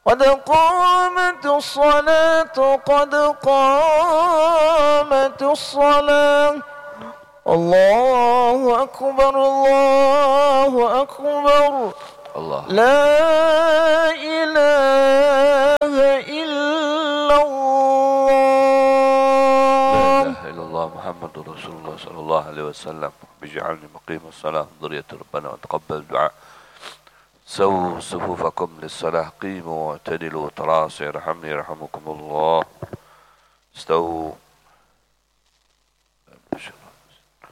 قد قامت الصلاة قد قامت الصلاة الله أكبر الله أكبر الله لا إله إلا الله لا إله إلا الله محمد رسول الله صلى الله عليه وسلم. بجعلني مقيم الصلاة ذرية ربنا وتقبل الدعاء. سووا صفوفكم للصلاة قيموا واعتدلوا تراصوا يرحمني يرحمكم الله. استووا